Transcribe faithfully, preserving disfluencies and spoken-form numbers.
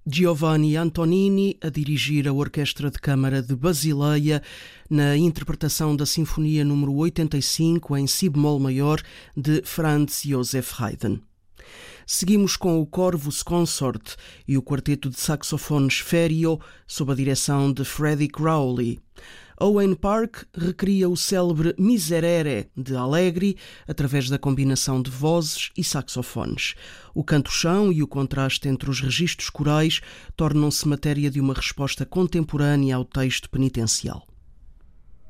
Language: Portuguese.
Giovanni Antonini a dirigir a Orquestra de Câmara de Basileia na interpretação da Sinfonia número oitenta e cinco em si bemol maior de Franz Joseph Haydn. Seguimos com o Corvus Consort e o quarteto de saxofones Ferio sob a direção de Freddie Crowley. Owain Park recria o célebre Miserere de Allegri através da combinação de vozes e saxofones. O canto-chão e o contraste entre os registros corais tornam-se matéria de uma resposta contemporânea ao texto penitencial.